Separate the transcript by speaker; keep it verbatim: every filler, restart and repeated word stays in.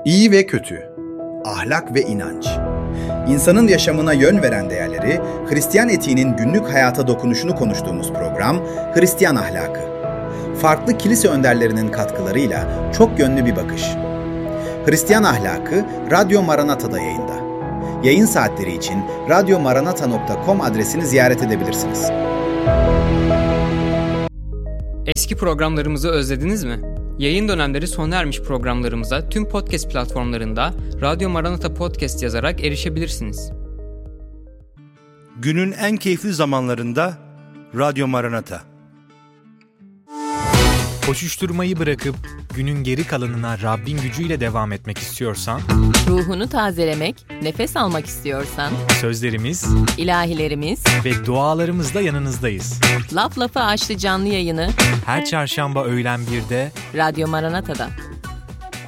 Speaker 1: İyi ve kötü, ahlak ve inanç. İnsanın yaşamına yön veren değerleri, Hristiyan etiğinin günlük hayata dokunuşunu konuştuğumuz program Hristiyan Ahlakı. Farklı kilise önderlerinin katkılarıyla çok yönlü bir bakış. Hristiyan Ahlakı, Radyo Maranata'da yayında. Yayın saatleri için radyo maranata nokta com adresini ziyaret edebilirsiniz.
Speaker 2: Eski programlarımızı özlediniz mi? Yayın dönemleri sona ermiş programlarımıza tüm podcast platformlarında Radyo Maranata Podcast yazarak erişebilirsiniz.
Speaker 3: Günün en keyifli zamanlarında Radyo Maranata.
Speaker 4: Koşuşturmayı bırakıp günün geri kalanına Rabbin gücüyle devam etmek istiyorsan,
Speaker 5: ruhunu tazelemek, nefes almak istiyorsan,
Speaker 4: sözlerimiz,
Speaker 5: ilahilerimiz
Speaker 4: ve dualarımızla yanınızdayız.
Speaker 5: Laf Lafı Açtı canlı yayını
Speaker 4: her çarşamba öğlen birde
Speaker 5: Radyo Maranata'da.